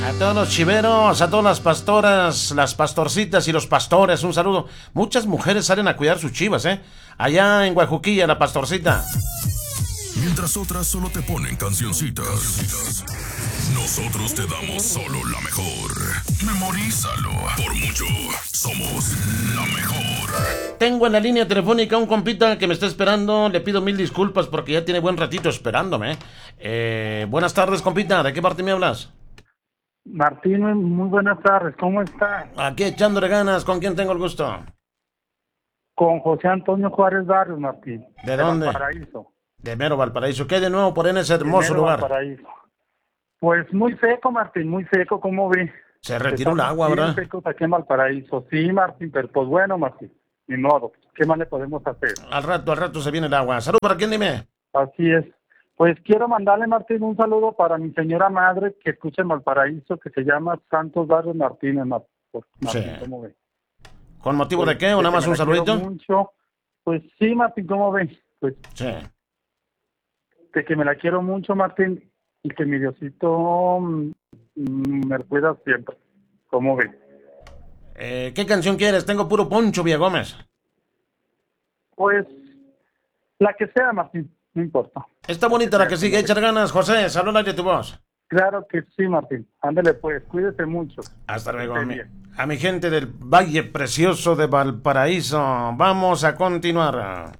A todos los chiveros, a todas las pastoras, las pastorcitas y los pastores, un saludo. Muchas mujeres salen a cuidar sus chivas, allá en Guajuquilla, la pastorcita. Mientras otras solo te ponen cancioncitas, nosotros te damos solo la mejor. Memorízalo. Por mucho, somos la mejor. Tengo en la línea telefónica un compita que me está esperando. Le pido 1000 disculpas porque ya tiene buen ratito esperándome. Buenas tardes, compita. ¿De qué parte me hablas? Martín, muy buenas tardes. ¿Cómo está? Aquí echándole ganas. ¿Con quién tengo el gusto? Con José Antonio Juárez Barrios, Martín. ¿De dónde? Valparaíso. De mero Valparaíso. ¿Qué hay de nuevo por en ese hermoso lugar? Valparaíso. Pues muy seco, Martín, muy seco, ¿cómo ve? Se retiró el agua, ¿verdad? Muy secos aquí en Valparaíso. Sí, Martín, pero pues bueno, Martín, ni modo. ¿Qué más le podemos hacer? Al rato se viene el agua. ¿Salud para quién, dime? Así es. Pues quiero mandarle, Martín, un saludo para mi señora madre que escucha en Valparaíso, que se llama Santos Barrios Martínez, Martín, Sí. ¿cómo ve? ¿Con motivo de qué? ¿O nada más un saludito? Mucho. Pues sí, Martín, ¿cómo ve? Pues sí. De que me la quiero mucho, Martín, y que mi Diosito me cuida siempre. ¿Cómo ve? ¿Qué canción quieres? Tengo puro Poncho Villagómez. Pues la que sea, Martín, no importa. Está bonita la que sigue. Echar ganas, José. Salud al aire tu voz. Claro que sí, Martín. Ándale pues, cuídese mucho. Hasta luego, a mi gente del Valle Precioso de Valparaíso. Vamos a continuar.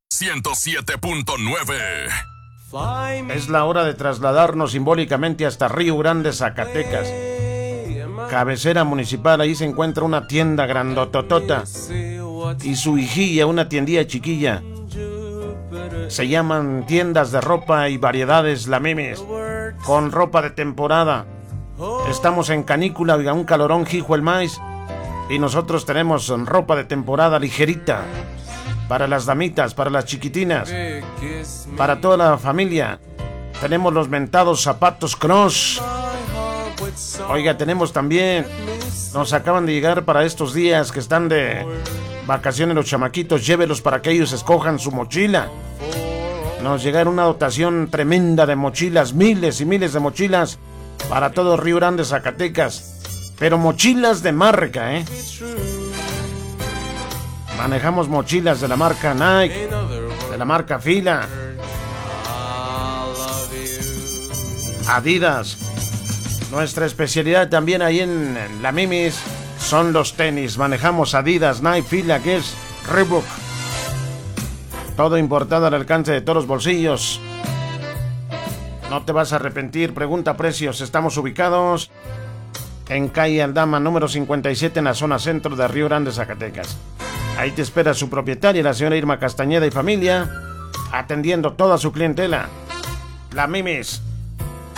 107.9. Es la hora de trasladarnos simbólicamente hasta Río Grande, Zacatecas. Cabecera municipal, ahí se encuentra una tienda grandototota. Y su hijilla, una tiendilla chiquilla. Se llaman tiendas de ropa y variedades La Mimis, con ropa de temporada. Estamos en canícula, un calorón, hijo el maíz. Y nosotros tenemos ropa de temporada ligerita. Para las damitas, para las chiquitinas, para toda la familia. Tenemos los mentados zapatos Cross. Oiga, tenemos también, nos acaban de llegar para estos días que están de vacaciones los chamaquitos, llévelos para que ellos escojan su mochila. Nos llegaron una dotación tremenda de mochilas, miles y miles de mochilas para todo Río Grande, Zacatecas. Pero mochilas de marca, Manejamos mochilas de la marca Nike, de la marca Fila, Adidas. Nuestra especialidad también ahí en La Mimis son los tenis. Manejamos Adidas, Nike, Fila, que es Reebok. Todo importado al alcance de todos los bolsillos. No te vas a arrepentir. Pregunta precios. Estamos ubicados en calle Aldama, número 57, en la zona centro de Río Grande, Zacatecas. Ahí te espera su propietaria, la señora Irma Castañeda y familia, atendiendo toda su clientela. La Mimis.